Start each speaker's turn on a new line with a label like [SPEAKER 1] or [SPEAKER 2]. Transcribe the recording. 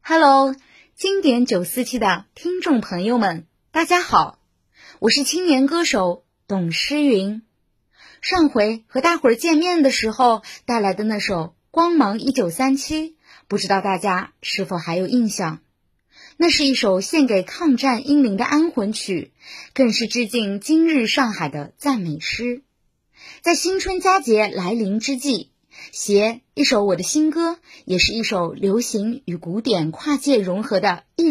[SPEAKER 1] Hello， 经典947的听众朋友们，大家好，我是青年歌手董诗云。上回和大伙儿见面的时候带来的那首《光芒1937》，不知道大家是否还有印象？那是一首献给抗战英灵的安魂曲，更是致敬今日上海的赞美诗。在新春佳节来临之际，携一首我的新歌，也是一首流行与古典跨界融合的艺